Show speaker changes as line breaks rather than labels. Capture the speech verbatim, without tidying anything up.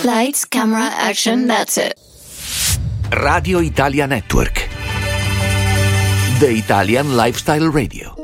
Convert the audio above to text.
Lights, camera, action, that's it.
Radio Italia Network. The Italian Lifestyle Radio.